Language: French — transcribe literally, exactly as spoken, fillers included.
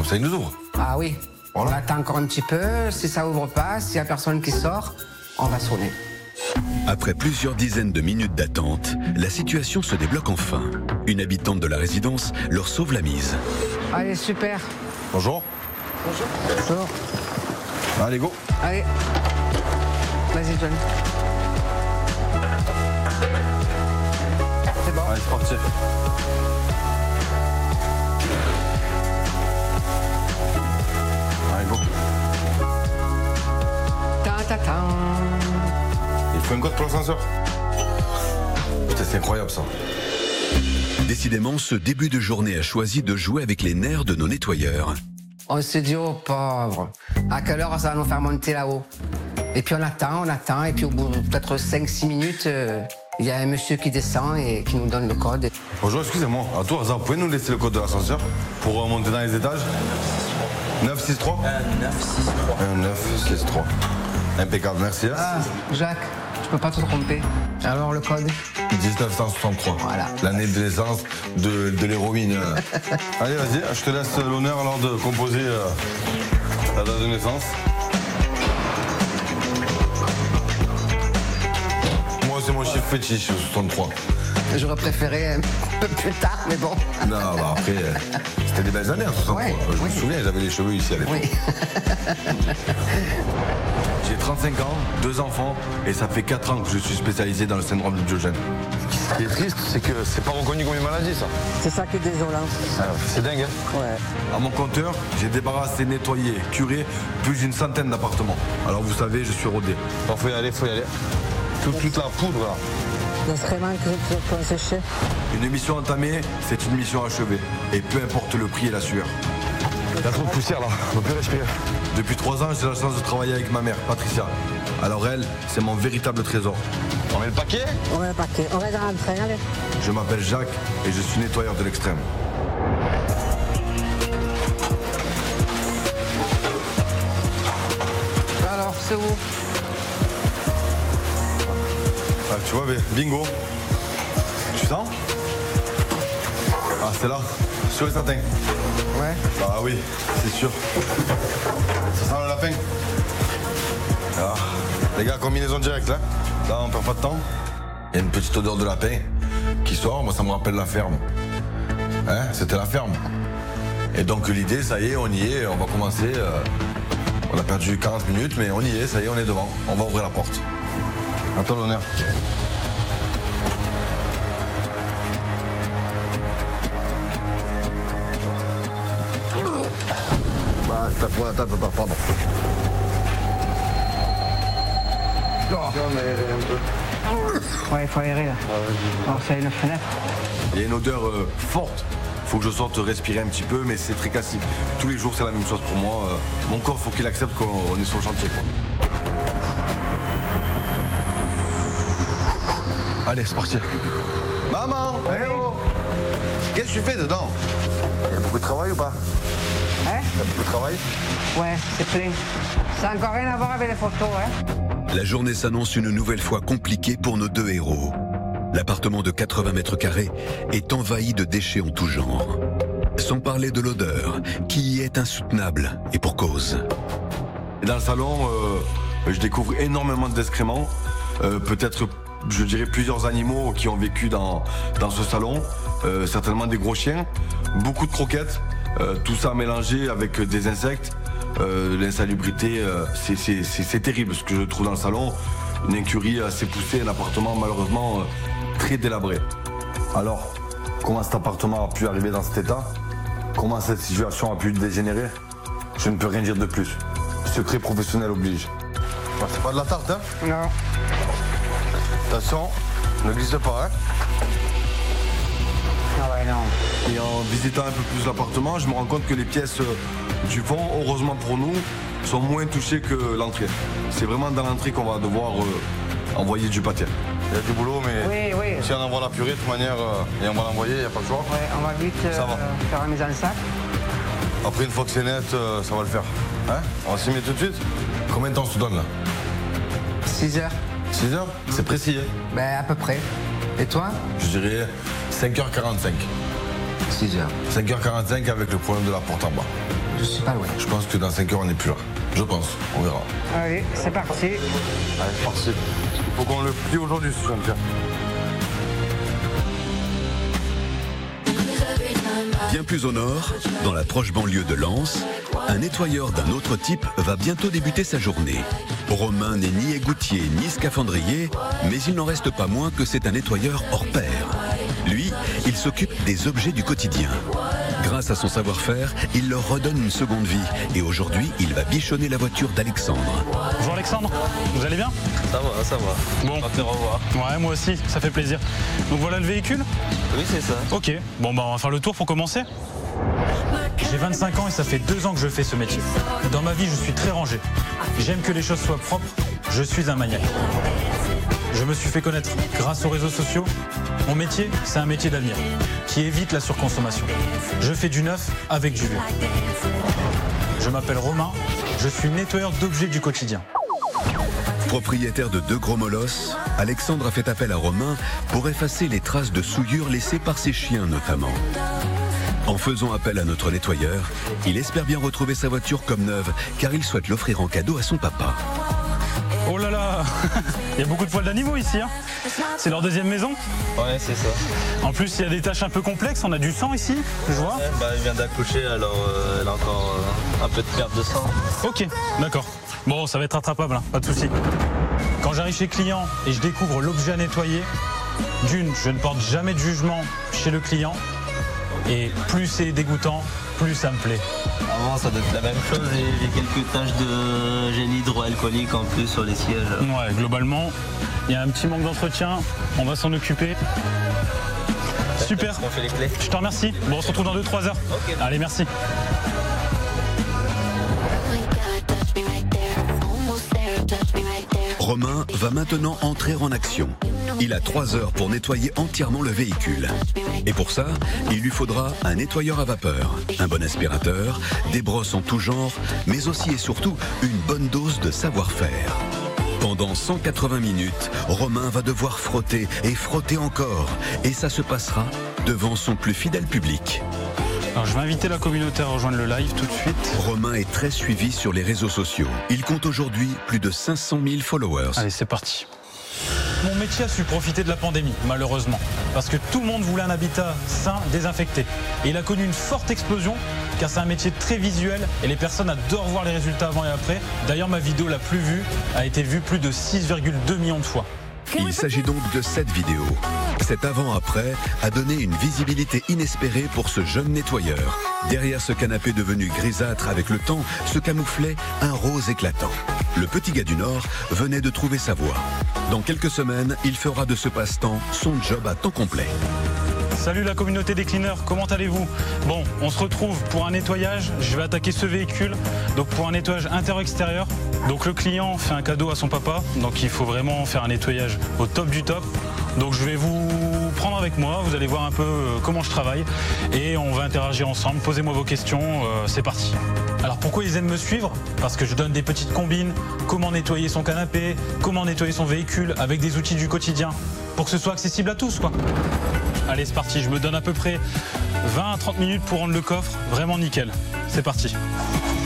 ça il nous ouvre. Ah oui, Voilà. on attend encore un petit peu. Si ça ouvre pas, s'il y a personne qui sort, on va sonner. Après plusieurs dizaines de minutes d'attente, la situation se débloque enfin. Une habitante de la résidence leur sauve la mise. Allez, super. Bonjour. Bonjour. Allez, go. Allez. Vas-y, John. C'est bon. Allez, c'est parti. Allez, go. Ta ta ta. Il faut un code pour l'ascenseur. Putain, c'est incroyable ça. Décidément, ce début de journée a choisi de jouer avec les nerfs de nos nettoyeurs. On s'est dit, oh pauvre, à quelle heure ça va nous faire monter là-haut? Et puis on attend, on attend, et puis au bout de peut-être cinq six minutes, euh, il y a un monsieur qui descend et qui nous donne le code. Bonjour, excusez-moi. À tout hasard, vous pouvez nous laisser le code de l'ascenseur pour euh, monter dans les étages? neuf six trois Un neuf six trois. Un neuf six trois. Impeccable, merci. Hein. Ah, Jacques, tu peux pas te tromper. Alors le code? dix-neuf cent soixante-trois. Voilà. L'année de naissance de, de l'héroïne. Allez, vas-y, je te laisse l'honneur alors de composer euh, la date de naissance. Moi, c'est mon chiffre fétiche, soixante-trois. J'aurais préféré un peu plus tard, mais bon. Non, bah après, euh, c'était des belles années, en soixante-trois. Ouais, je oui. me souviens, j'avais les cheveux ici à l'époque. Oui. J'ai trente-cinq ans, deux enfants, et ça fait quatre ans que je suis spécialisé dans le syndrome de Diogène. Ce qui est triste, c'est que c'est pas reconnu comme une maladie, ça. C'est ça qui est désolant. Ah, c'est dingue, hein. Ouais. À mon compteur, j'ai débarrassé, nettoyé, curé plus d'une centaine d'appartements. Alors vous savez, je suis rodé. Il faut y aller, faut y aller. Toute, toute la poudre, là. Il y a vraiment que tu peux sécher. Une mission entamée, c'est une mission achevée. Et peu importe le prix et la sueur. Il y a trop de poussière, là. On peut plus respirer. Depuis trois ans, j'ai la chance de travailler avec ma mère, Patricia. Alors elle, c'est mon véritable trésor. On met le paquet? On met le paquet. On va dans l'entrée, allez. Je m'appelle Jacques et je suis nettoyeur de l'extrême. Alors, c'est où? Ah, tu vois, bingo. Tu sens? Ah, c'est là, sûr et certain. Ouais. Ah oui, c'est sûr. Ça sent le lapin. Ah, les gars, combinaison directe, là. Là, on perd pas de temps. Il y a une petite odeur de lapin qui sort. Moi, ça me rappelle la ferme. Hein, c'était la ferme. Et donc, l'idée, ça y est, on y est. On va commencer. euh, on a perdu quarante minutes, mais on y est. Ça y est, on est devant. On va ouvrir la porte. À toi l'honneur. Bah, t'as pour la table, pardon. Ouais, il faut aérer là. Alors, c'est une fenêtre. Il y a une odeur euh, forte. Faut que je sorte respirer un petit peu, mais c'est très classique. Tous les jours, c'est la même chose pour moi. Euh, mon corps, faut qu'il accepte qu'on est sur le chantier, quoi. Allez, c'est parti. Maman, hey oh. Qu'est-ce que tu fais dedans? Il y a beaucoup de travail ou pas? Hein? Il y a beaucoup de travail? Ouais, c'est plein. Ça n'a encore rien à voir avec les photos, hein? La journée s'annonce une nouvelle fois compliquée pour nos deux héros. L'appartement de quatre-vingts mètres carrés est envahi de déchets en tout genre. Sans parler de l'odeur, qui y est insoutenable, et pour cause. Et dans le salon, euh, je découvre énormément d'excréments. Euh, Peut-être, je dirais, plusieurs animaux qui ont vécu dans, dans ce salon. Euh, certainement des gros chiens. Beaucoup de croquettes. Euh, tout ça mélangé avec des insectes. Euh, L'insalubrité, euh, c'est- c'est c'est- c'est terrible ce que je trouve dans le salon. Une incurie assez poussée, un appartement malheureusement euh, très délabré. Alors, comment cet appartement a pu arriver dans cet état? Comment cette situation a pu dégénérer? Je ne peux rien dire de plus. Secret professionnel oblige. Bah, c'est pas de la tarte, hein? Non. Attention, ne glisse pas, hein? Ah ouais, non. Et en visitant un peu plus l'appartement, je me rends compte que les pièces euh, du fond, heureusement pour nous, sont moins touchées que l'entrée. C'est vraiment dans l'entrée qu'on va devoir euh, envoyer du pâté. Il y a du boulot, mais Oui, oui. si on envoie la purée, de toute manière, euh, et on va l'envoyer, il n'y a pas le choix. Ouais, on va vite euh, Ça va. faire la mise en sac. Après, une fois que c'est net, euh, ça va le faire. Hein? On va s'y mettre tout de suite. Combien de temps tu donnes là? six heures. six heures? C'est précis, hein? Ben, à peu près. Et toi? Je dirais cinq heures quarante-cinq. six heures. cinq heures quarante-cinq avec le problème de la porte en bas. je suis pas loin. Je pense que dans cinq heures, on n'est plus là. Je pense, on verra. Allez, c'est parti. Allez, c'est parti. Il faut qu'on le plie aujourd'hui, ce chantier. Bien plus au nord, dans la proche banlieue de Lens, un nettoyeur d'un autre type va bientôt débuter sa journée. Romain n'est ni égoutier ni scaphandrier, mais il n'en reste pas moins que c'est un nettoyeur hors pair. Lui, il s'occupe des objets du quotidien. Grâce à son savoir-faire, il leur redonne une seconde vie. Et aujourd'hui, il va bichonner la voiture d'Alexandre. Bonjour Alexandre, vous allez bien? Ça va, ça va. Bon. On va te revoir. Ouais, moi aussi, ça fait plaisir. Donc voilà le véhicule? Oui, c'est ça. Ok, bon bah on va faire le tour pour commencer. J'ai vingt-cinq ans et ça fait deux ans que je fais ce métier. Dans ma vie, je suis très rangé. J'aime que les choses soient propres. Je suis un maniaque. Je me suis fait connaître grâce aux réseaux sociaux. Mon métier, c'est un métier d'avenir qui évite la surconsommation. Je fais du neuf avec du vieux. Je m'appelle Romain. Je suis nettoyeur d'objets du quotidien. Propriétaire de deux gros molosses, Alexandre a fait appel à Romain pour effacer les traces de souillure laissées par ses chiens notamment. En faisant appel à notre nettoyeur, il espère bien retrouver sa voiture comme neuve, car il souhaite l'offrir en cadeau à son papa. Oh là là, il y a beaucoup de poils d'animaux ici, hein. C'est leur deuxième maison. Ouais, c'est ça. En plus, il y a des tâches un peu complexes, on a du sang ici, je vois. Ouais, bah, elle vient d'accoucher, alors euh, elle a encore euh, un peu de perte de sang. Ok, d'accord. Bon, ça va être rattrapable, hein, pas de souci. Quand j'arrive chez le client et je découvre l'objet à nettoyer, d'une, je ne porte jamais de jugement chez le client. Et plus c'est dégoûtant, plus ça me plaît. Avant, ça doit être la même chose. J'ai quelques taches de gel hydroalcoolique en plus sur les sièges. Ouais, globalement, il y a un petit manque d'entretien. On va s'en occuper. Super. On fait les clés. Je te remercie. Bon, on se retrouve dans deux trois heures. Ok. Allez, merci. Romain va maintenant entrer en action. Il a trois heures pour nettoyer entièrement le véhicule. Et pour ça, il lui faudra un nettoyeur à vapeur, un bon aspirateur, des brosses en tout genre, mais aussi et surtout une bonne dose de savoir-faire. Pendant cent quatre-vingts minutes, Romain va devoir frotter et frotter encore. Et ça se passera devant son plus fidèle public. Alors, je vais inviter la communauté à rejoindre le live tout de suite. Romain est très suivi sur les réseaux sociaux. Il compte aujourd'hui plus de cinq cent mille followers. Allez, c'est parti. Mon métier a su profiter de la pandémie, malheureusement, parce que tout le monde voulait un habitat sain, désinfecté. Et il a connu une forte explosion, car c'est un métier très visuel et les personnes adorent voir les résultats avant et après. D'ailleurs, ma vidéo la plus vue a été vue plus de six virgule deux millions de fois. Il s'agit donc de cette vidéo. Cet avant-après a donné une visibilité inespérée pour ce jeune nettoyeur. Derrière ce canapé devenu grisâtre avec le temps se camouflait un rose éclatant. Le petit gars du Nord venait de trouver sa voie. Dans quelques semaines, il fera de ce passe-temps son job à temps complet. Salut la communauté des cleaners, comment allez-vous? Bon, on se retrouve pour un nettoyage. Je vais attaquer ce véhicule, donc pour un nettoyage intérieur-extérieur. Donc le client fait un cadeau à son papa, donc il faut vraiment faire un nettoyage au top du top. Donc je vais vous prendre avec moi, vous allez voir un peu comment je travaille et on va interagir ensemble. Posez-moi vos questions, euh, c'est parti. Alors pourquoi ils aiment me suivre? Parce que je donne des petites combines, comment nettoyer son canapé, comment nettoyer son véhicule avec des outils du quotidien, pour que ce soit accessible à tous, quoi. Allez, c'est parti, je me donne à peu près vingt à trente minutes pour rendre le coffre vraiment nickel. C'est parti.